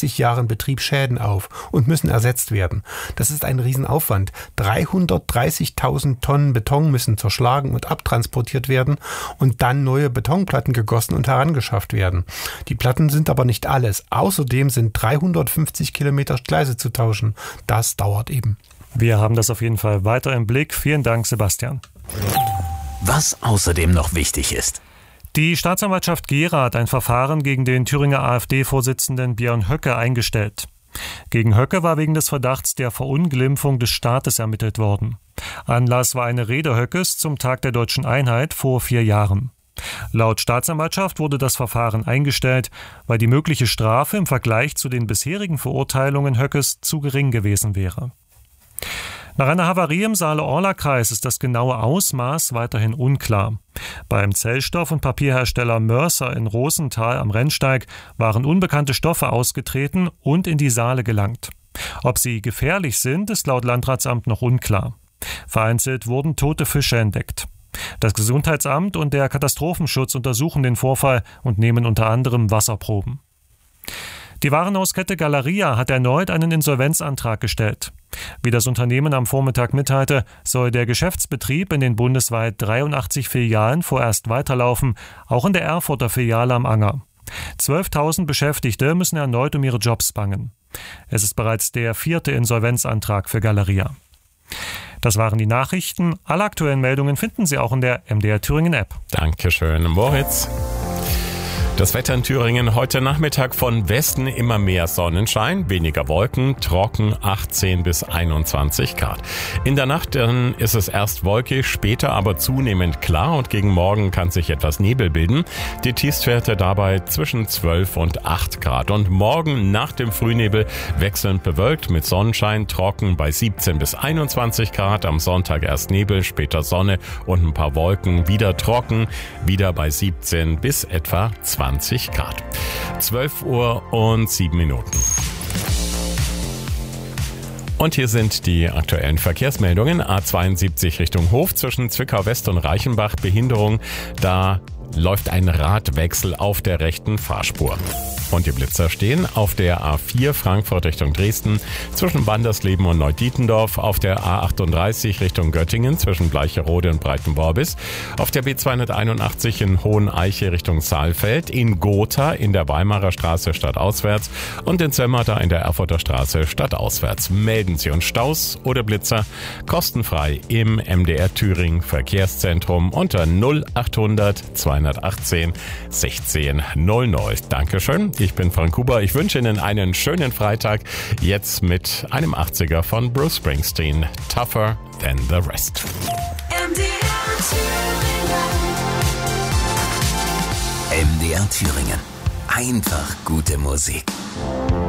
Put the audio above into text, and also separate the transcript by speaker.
Speaker 1: 30 Jahren Betrieb Schäden auf und müssen ersetzt werden. Das ist ein Riesenaufwand. 330.000 Tonnen Beton müssen zerschlagen und abtransportiert werden und dann neue Betonplatten gegossen und herangeschafft werden. Die Platten sind aber nicht alles. Außerdem sind 350 Kilometer Gleise zu tauschen. Das dauert eben.
Speaker 2: Wir haben das auf jeden Fall weiter im Blick. Vielen Dank, Sebastian.
Speaker 3: Was außerdem noch wichtig ist.
Speaker 2: Die Staatsanwaltschaft Gera hat ein Verfahren gegen den Thüringer AfD-Vorsitzenden Björn Höcke eingestellt. Gegen Höcke war wegen des Verdachts der Verunglimpfung des Staates ermittelt worden. Anlass war eine Rede Höckes zum Tag der Deutschen Einheit vor 4 Jahren. Laut Staatsanwaltschaft wurde das Verfahren eingestellt, weil die mögliche Strafe im Vergleich zu den bisherigen Verurteilungen Höckes zu gering gewesen wäre. Nach einer Havarie im Saale-Orla-Kreis ist das genaue Ausmaß weiterhin unklar. Beim Zellstoff- und Papierhersteller Mörser in Rosenthal am Rennsteig waren unbekannte Stoffe ausgetreten und in die Saale gelangt. Ob sie gefährlich sind, ist laut Landratsamt noch unklar. Vereinzelt wurden tote Fische entdeckt. Das Gesundheitsamt und der Katastrophenschutz untersuchen den Vorfall und nehmen unter anderem Wasserproben. Die Warenhauskette Galeria hat erneut einen Insolvenzantrag gestellt. Wie das Unternehmen am Vormittag mitteilte, soll der Geschäftsbetrieb in den bundesweit 83 Filialen vorerst weiterlaufen, auch in der Erfurter Filiale am Anger. 12.000 Beschäftigte müssen erneut um ihre Jobs bangen. Es ist bereits der 4. Insolvenzantrag für Galeria. Das waren die Nachrichten. Alle aktuellen Meldungen finden Sie auch in der MDR Thüringen App.
Speaker 4: Dankeschön, Moritz. Das Wetter in Thüringen heute Nachmittag von Westen immer mehr Sonnenschein, weniger Wolken, trocken 18 bis 21 Grad. In der Nacht dann ist es erst wolkig, später aber zunehmend klar und gegen Morgen kann sich etwas Nebel bilden. Die Tiefstwerte dabei zwischen 12 und 8 Grad. Und morgen nach dem Frühnebel wechselnd bewölkt mit Sonnenschein, trocken bei 17 bis 21 Grad. Am Sonntag erst Nebel, später Sonne und ein paar Wolken, wieder trocken, wieder bei 17 bis etwa 20 Grad. 12 Uhr und 7 Minuten. Und hier sind die aktuellen Verkehrsmeldungen. A72 Richtung Hof zwischen Zwickau West und Reichenbach. Behinderung, da läuft ein Radwechsel auf der rechten Fahrspur. Und die Blitzer stehen auf der A4 Frankfurt Richtung Dresden zwischen Bandersleben und Neudietendorf, auf der A38 Richtung Göttingen zwischen Bleicherode und Breitenworbis, auf der B281 in Hoheneiche Richtung Saalfeld, in Gotha in der Weimarer Straße stadtauswärts und in Zömmerda in der Erfurter Straße stadtauswärts. Melden Sie uns Staus oder Blitzer kostenfrei im MDR Thüringen Verkehrszentrum unter 0800 218 16 00. Dankeschön. Ich bin Frank Huber. Ich wünsche Ihnen einen schönen Freitag. Jetzt mit einem 80er von Bruce Springsteen. Tougher than the rest.
Speaker 3: MDR Thüringen. Einfach gute Musik.